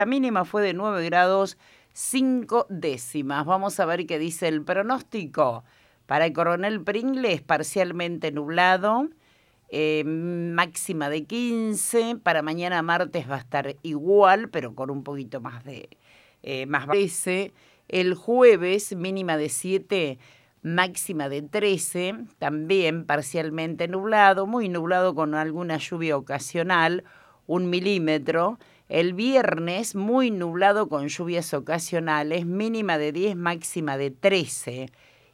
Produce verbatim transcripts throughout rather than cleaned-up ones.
La mínima fue de nueve grados cinco décimas. Vamos a ver qué dice el pronóstico. Para el Coronel Pringles, parcialmente nublado, eh, máxima de quince. Para mañana martes va a estar igual, pero con un poquito más de... Eh, más trece. El jueves, mínima de siete, máxima de trece. También parcialmente nublado, muy nublado con alguna lluvia ocasional, un milímetro. El viernes, muy nublado con lluvias ocasionales, mínima de diez, máxima de trece.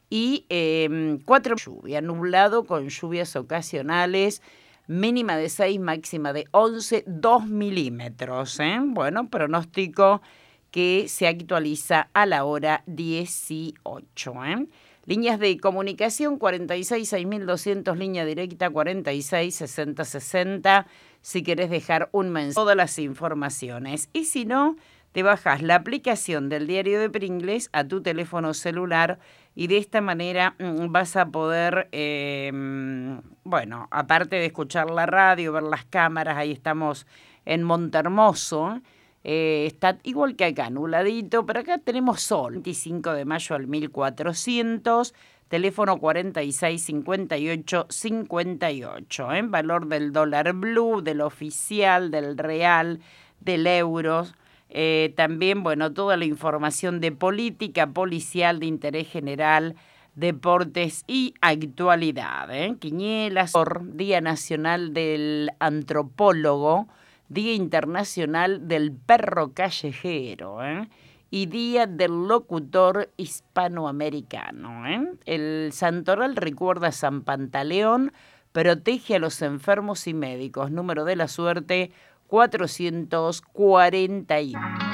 Y eh, cuatro lluvia, nublado con lluvias ocasionales, mínima de seis, máxima de once, dos milímetros. ¿eh? Bueno, pronóstico que se actualiza a la hora dieciocho. ¿eh? Líneas de comunicación cuarenta y seis, seis mil doscientos, línea directa cuarenta y seis, sesenta, sesenta. Si querés dejar un mensaje, todas las informaciones. Y si no, te bajas la aplicación del Diario de Pringles a tu teléfono celular y de esta manera mmm, vas a poder, eh, bueno, aparte de escuchar la radio, ver las cámaras, ahí estamos en Montehermoso. Eh, está igual que acá, nubladito, pero acá tenemos sol. veinticinco de mayo al mil cuatrocientos, teléfono cuarenta y seis, cincuenta y ocho, cincuenta y ocho. ¿eh? Valor del dólar blue, del oficial, del real, del euro. Eh, también, bueno, toda la información de política, policial, de interés general, deportes y actualidad. ¿eh? Quinielas, Día Nacional del Antropólogo, Día Internacional del Perro Callejero, ¿eh? y Día del Locutor Hispanoamericano. ¿eh? El santoral recuerda a San Pantaleón, protege a los enfermos y médicos. Número de la suerte cuatrocientos cuarenta y uno.